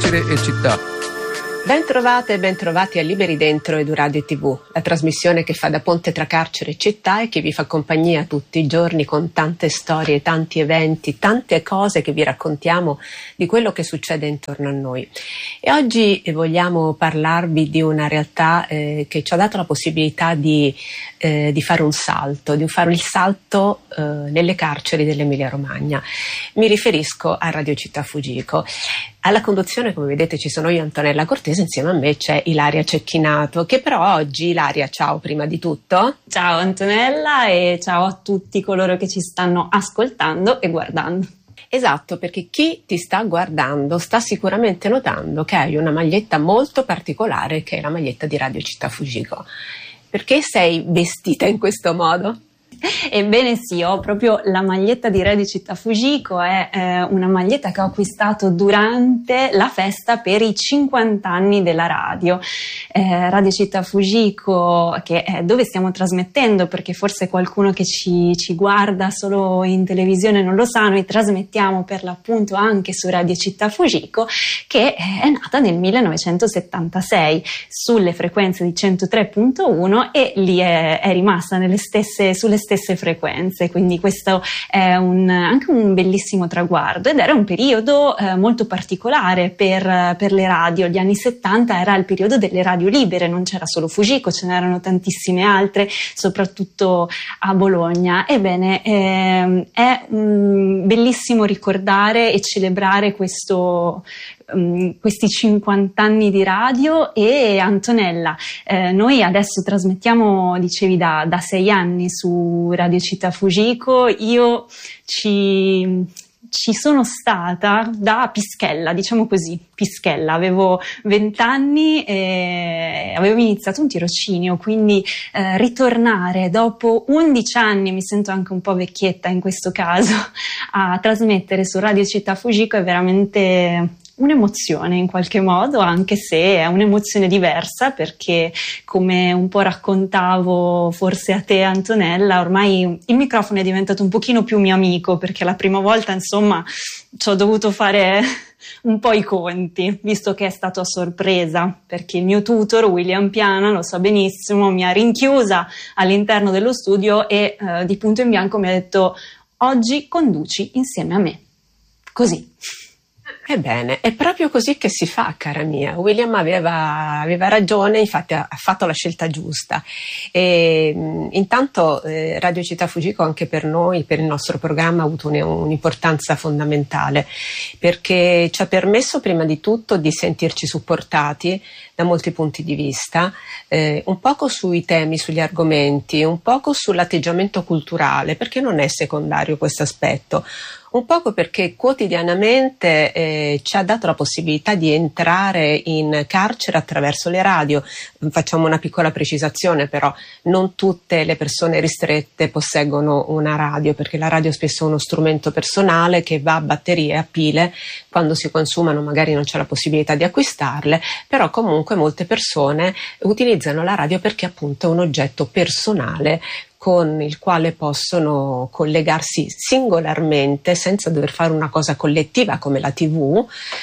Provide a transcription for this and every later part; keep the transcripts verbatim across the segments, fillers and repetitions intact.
Carcere e città. Ben trovate e ben trovati a Liberi Dentro Eduradio tivù, la trasmissione che fa da ponte tra carcere e città e che vi fa compagnia tutti i giorni con tante storie, tanti eventi, tante cose che vi raccontiamo di quello che succede intorno a noi. E oggi vogliamo parlarvi di una realtà eh, che ci ha dato la possibilità di, eh, di fare un salto, di fare il salto eh, nelle carceri dell'Emilia Romagna. Mi riferisco a Radio Città Fugiko. Alla conduzione, come vedete, ci sono io, Antonella Cortese, insieme a me c'è Ilaria Cecchinato, che però oggi, Ilaria, ciao prima di tutto. Ciao Antonella e ciao a tutti coloro che ci stanno ascoltando e guardando. Esatto, perché chi ti sta guardando sta sicuramente notando che hai una maglietta molto particolare, che è la maglietta di Radio Città Fugiko. Perché sei vestita in questo modo? Ebbene sì, ho proprio la maglietta di Radio Città Fugiko, è eh, una maglietta che ho acquistato durante la festa per i cinquanta anni della radio. Eh, Radio Città Fugiko, che è dove stiamo trasmettendo, perché forse qualcuno che ci, ci guarda solo in televisione non lo sa, noi trasmettiamo per l'appunto anche su Radio Città Fugiko, che è nata nel millenovecentosettantasei sulle frequenze di centotré punto uno e lì è, è rimasta nelle stesse, sulle stesse frequenze, quindi questo è un, anche un bellissimo traguardo ed era un periodo eh, molto particolare per, per le radio. Gli anni settanta era il periodo delle radio libere, non c'era solo Fugiko, ce n'erano tantissime altre, soprattutto a Bologna. Ebbene, eh, è um, bellissimo ricordare e celebrare questo Um, questi cinquanta anni di radio. E Antonella, eh, noi adesso trasmettiamo, dicevi, da, da sei anni su Radio Città Fugiko. Io ci, ci sono stata da Pischella, diciamo così, Pischella, avevo venti anni e avevo iniziato un tirocinio, quindi eh, ritornare dopo undici anni, mi sento anche un po' vecchietta in questo caso, a trasmettere su Radio Città Fugiko è veramente un'emozione in qualche modo, anche se è un'emozione diversa, perché come un po' raccontavo forse a te, Antonella, ormai il microfono è diventato un pochino più mio amico, perché la prima volta insomma ci ho dovuto fare un po' i conti, visto che è stato a sorpresa, perché il mio tutor William Piana, lo so benissimo, mi ha rinchiusa all'interno dello studio e eh, di punto in bianco mi ha detto: oggi conduci insieme a me. Così. Ebbene, è proprio così che si fa, cara mia. William aveva, aveva ragione, infatti ha, ha fatto la scelta giusta. E, mh, intanto eh, Radio Città Fugiko anche per noi, per il nostro programma, ha avuto un, un'importanza fondamentale, perché ci ha permesso prima di tutto di sentirci supportati da molti punti di vista, eh, un poco sui temi, sugli argomenti, un poco sull'atteggiamento culturale, perché non è secondario questo aspetto. Un poco perché quotidianamente eh, ci ha dato la possibilità di entrare in carcere attraverso le radio. Facciamo una piccola precisazione, però non tutte le persone ristrette posseggono una radio, perché la radio spesso è uno strumento personale che va a batterie, a pile. Quando si consumano magari non c'è la possibilità di acquistarle, però comunque molte persone utilizzano la radio perché appunto è un oggetto personale con il quale possono collegarsi singolarmente, senza dover fare una cosa collettiva come la tivù,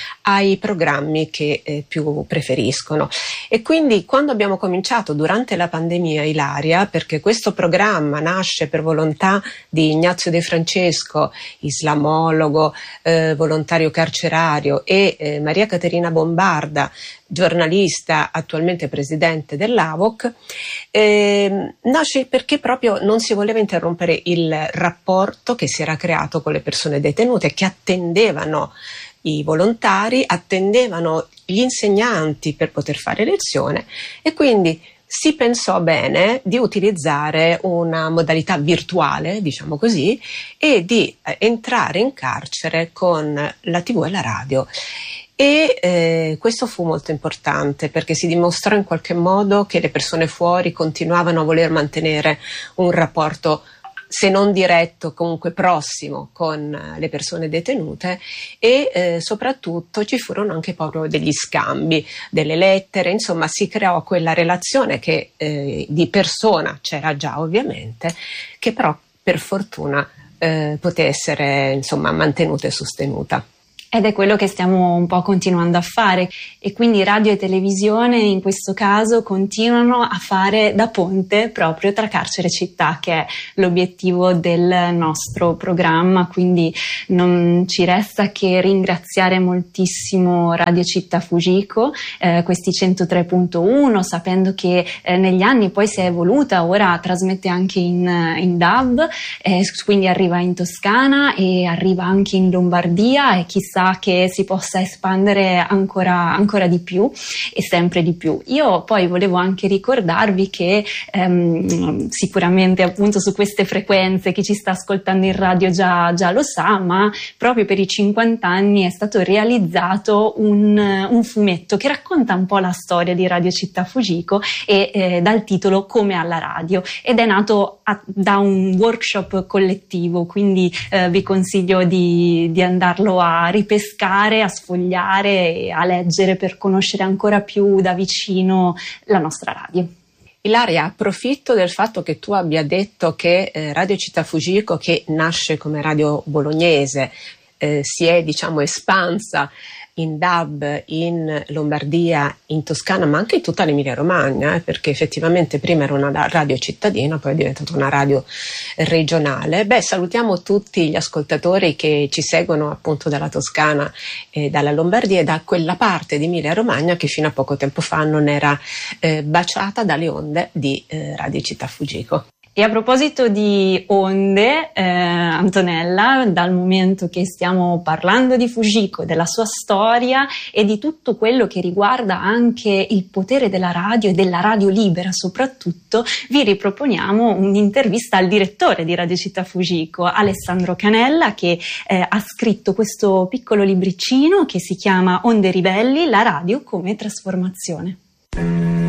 ai programmi che eh, più preferiscono. E quindi quando abbiamo cominciato durante la pandemia, Ilaria, perché questo programma nasce per volontà di Ignazio De Francesco, islamologo, eh, volontario carcerario, e eh, Maria Caterina Bombarda, giornalista, attualmente presidente dell'A V O C, eh, nasce perché proprio non si voleva interrompere il rapporto che si era creato con le persone detenute, che attendevano i volontari, attendevano gli insegnanti per poter fare lezione, e quindi si pensò bene di utilizzare una modalità virtuale, diciamo così, e di eh, entrare in carcere con la tivù e la radio. E eh, questo fu molto importante, perché si dimostrò in qualche modo che le persone fuori continuavano a voler mantenere un rapporto, se non diretto, comunque prossimo con le persone detenute, e eh, soprattutto ci furono anche proprio degli scambi, delle lettere, insomma si creò quella relazione che eh, di persona c'era già ovviamente, che però per fortuna eh, poté essere insomma mantenuta e sostenuta. Ed è quello che stiamo un po' continuando a fare, e quindi radio e televisione in questo caso continuano a fare da ponte proprio tra carcere e città, che è l'obiettivo del nostro programma. Quindi non ci resta che ringraziare moltissimo Radio Città Fujiko, eh, questi centotré punto uno, sapendo che eh, negli anni poi si è evoluta, ora trasmette anche in, in D A B, eh, quindi arriva in Toscana e arriva anche in Lombardia, e chissà che si possa espandere ancora, ancora di più e sempre di più. Io poi volevo anche ricordarvi che ehm, sicuramente appunto su queste frequenze chi ci sta ascoltando in radio già, già lo sa, ma proprio per i cinquanta anni è stato realizzato un, un fumetto che racconta un po' la storia di Radio Città Fujiko, e eh, dal titolo Come alla radio, ed è nato a, da un workshop collettivo, quindi eh, vi consiglio di, di andarlo a ripescare, a sfogliare e a leggere per conoscere ancora più da vicino la nostra radio. Ilaria, approfitto del fatto che tu abbia detto che eh, Radio Città Fujiko, che nasce come radio bolognese, eh, si è diciamo espansa in D A B, in Lombardia, in Toscana, ma anche in tutta l'Emilia Romagna, eh, perché effettivamente prima era una radio cittadina, poi è diventata una radio regionale. Beh, salutiamo tutti gli ascoltatori che ci seguono appunto dalla Toscana e dalla Lombardia e da quella parte di Emilia Romagna che fino a poco tempo fa non era eh, baciata dalle onde di eh, Radio Città Fujiko. E a proposito di onde, eh, Antonella, dal momento che stiamo parlando di Fujiko, della sua storia e di tutto quello che riguarda anche il potere della radio e della radio libera soprattutto, vi riproponiamo un'intervista al direttore di Radio Città Fujiko, Alessandro Canella, che eh, ha scritto questo piccolo libricino che si chiama Onde Ribelli, la radio come trasformazione.